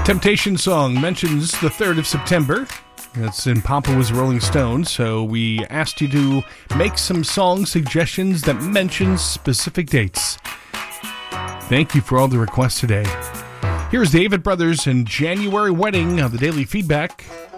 Temptation song mentions the 3rd of September. That's in Papa's Rolling Stones, so we asked you to make some song suggestions that mention specific dates. Thank you for all the requests today. Here's David Brothers and January Wedding on the Daily Feedback.